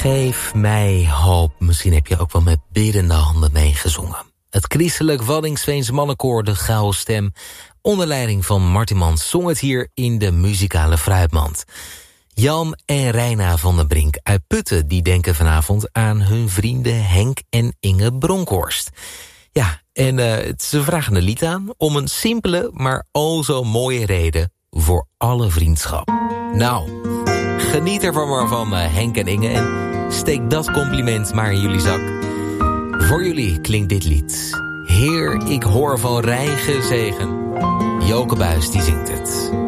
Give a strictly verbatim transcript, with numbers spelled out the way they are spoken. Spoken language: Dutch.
Geef mij hoop. Misschien heb je ook wel met biddende handen meegezongen. Het christelijk Waddinxveense mannenkoor De Gouden Stem, onder leiding van Martin Mans, zong het hier in de muzikale fruitmand. Jan en Reina van den Brink uit Putten, die denken vanavond aan hun vrienden Henk en Inge Bronkhorst. Ja, en uh, ze vragen een lied aan om een simpele, maar o zo mooie reden voor alle vriendschap. Nou, geniet ervan maar van uh, Henk en Inge en steek dat compliment maar in jullie zak. Voor jullie klinkt dit lied. Heer, ik hoor van rijke zegen. Joke Buijs die zingt het.